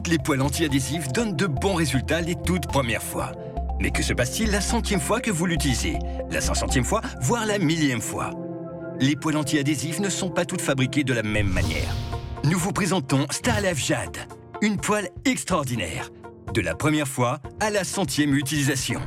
les poêles anti-adhésifs donnent de bons résultats les toutes premières fois. Mais que se passe-t-il la 100e fois que vous l'utilisez? La 500e fois, voire la 1000e fois? Les poêles anti-adhésifs ne sont pas toutes fabriquées de la même manière. Nous vous présentons Starlife Jade, une poêle extraordinaire, de la première fois à la 100e utilisation.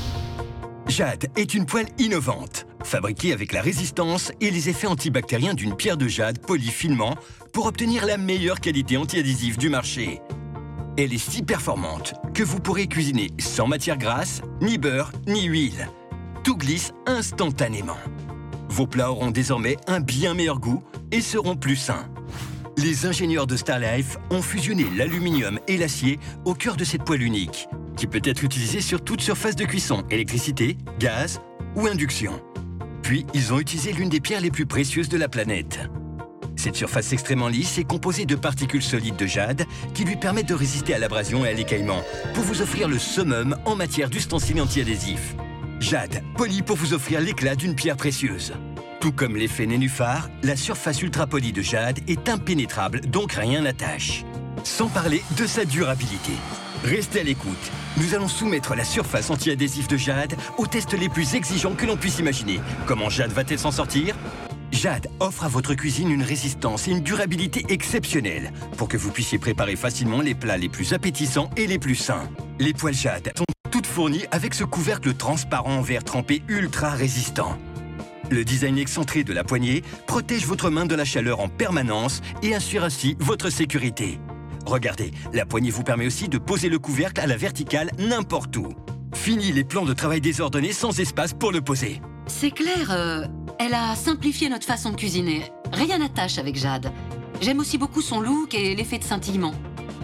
Jade est une poêle innovante, fabriquée avec la résistance et les effets antibactériens d'une pierre de jade polyfilamment pour obtenir la meilleure qualité anti-adhésif du marché. Elle est si performante que vous pourrez cuisiner sans matière grasse, ni beurre, ni huile. Tout glisse instantanément. Vos plats auront désormais un bien meilleur goût et seront plus sains. Les ingénieurs de Starlife ont fusionné l'aluminium et l'acier au cœur de cette poêle unique, qui peut être utilisée sur toute surface de cuisson, électricité, gaz ou induction. Puis, ils ont utilisé l'une des pierres les plus précieuses de la planète. Cette surface extrêmement lisse est composée de particules solides de jade qui lui permettent de résister à l'abrasion et à l'écaillement pour vous offrir le summum en matière d'ustensiles anti-adhésifs. Jade, poli pour vous offrir l'éclat d'une pierre précieuse. Tout comme l'effet nénuphar, la surface ultra polie de jade est impénétrable, donc rien n'attache. Sans parler de sa durabilité. Restez à l'écoute. Nous allons soumettre la surface anti-adhésif de Jade aux tests les plus exigeants que l'on puisse imaginer. Comment Jade va-t-elle s'en sortir? Jade offre à votre cuisine une résistance et une durabilité exceptionnelles pour que vous puissiez préparer facilement les plats les plus appétissants et les plus sains. Les poêles Jade sont toutes fournies avec ce couvercle transparent en verre trempé ultra résistant. Le design excentré de la poignée protège votre main de la chaleur en permanence et assure ainsi votre sécurité. Regardez, la poignée vous permet aussi de poser le couvercle à la verticale n'importe où. Fini les plans de travail désordonnés sans espace pour le poser. C'est clair, elle a simplifié notre façon de cuisiner. Rien n'attache avec Jade. J'aime aussi beaucoup son look et l'effet de scintillement.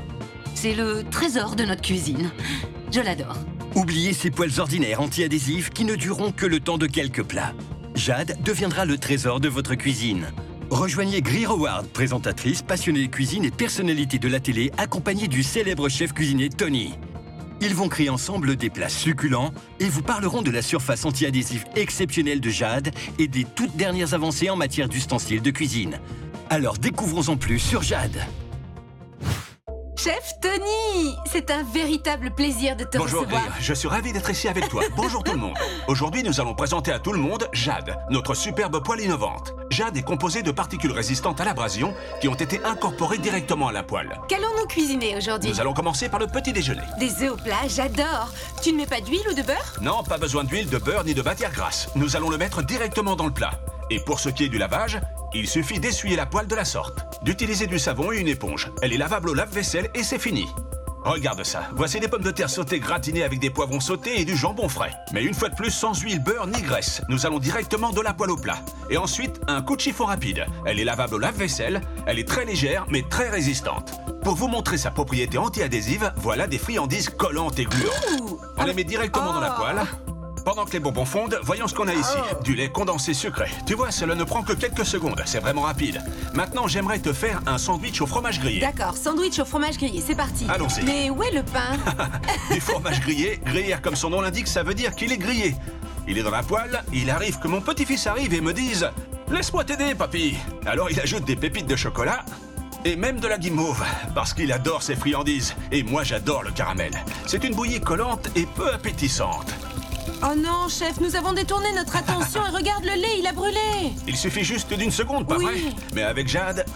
C'est le trésor de notre cuisine. Je l'adore. Oubliez ces poêles ordinaires anti-adhésifs qui ne dureront que le temps de quelques plats. Jade deviendra le trésor de votre cuisine. Rejoignez Greer Howard, présentatrice, passionnée de cuisine et personnalité de la télé, accompagnée du célèbre chef cuisinier Tony. Ils vont créer ensemble des plats succulents et vous parleront de la surface anti-adhésif exceptionnelle de Jade et des toutes dernières avancées en matière d'ustensiles de cuisine. Alors découvrons-en plus sur Jade. Chef Tony, c'est un véritable plaisir de te Bonjour recevoir. Greer, je suis ravi d'être ici avec toi. Bonjour tout le monde. Aujourd'hui, nous allons présenter à tout le monde Jade, notre superbe poêle innovante. Jade est composée de particules résistantes à l'abrasion qui ont été incorporées directement à la poêle. Qu'allons-nous cuisiner aujourd'hui? Nous allons commencer par le petit déjeuner. Des œufs au plat, j'adore. Tu ne mets pas d'huile ou de beurre? Non, pas besoin d'huile, de beurre ni de matière grasse. Nous allons le mettre directement dans le plat. Et pour ce qui est du lavage, il suffit d'essuyer la poêle de la sorte, d'utiliser du savon et une éponge. Elle est lavable au lave-vaisselle et c'est fini. Regarde ça, voici des pommes de terre sautées gratinées avec des poivrons sautés et du jambon frais. Mais une fois de plus, sans huile, beurre ni graisse. Nous allons directement de la poêle au plat. Et ensuite, un coup de chiffon rapide. Elle est lavable au lave-vaisselle, elle est très légère mais très résistante. Pour vous montrer sa propriété anti-adhésive, voilà des friandises collantes et gluantes. On les met directement dans la poêle. Pendant que les bonbons fondent, voyons ce qu'on a ici. Du lait condensé sucré. Tu vois, cela ne prend que quelques secondes, c'est vraiment rapide. Maintenant, j'aimerais te faire un sandwich au fromage grillé. D'accord, sandwich au fromage grillé, c'est parti. Allons-y. Mais où est le pain? Du fromage grillé, gruyère comme son nom l'indique, ça veut dire qu'il est grillé. Il est dans la poêle, il arrive que mon petit-fils arrive et me dise « Laisse-moi t'aider, papy !» Alors il ajoute des pépites de chocolat et même de la guimauve, parce qu'il adore ces friandises. Et moi, j'adore le caramel. C'est une bouillie collante et peu appétissante. Oh non, chef, nous avons détourné notre attention et regarde le lait, il a brûlé. Il suffit juste d'une seconde, pas Oui. vrai? Mais avec Jade,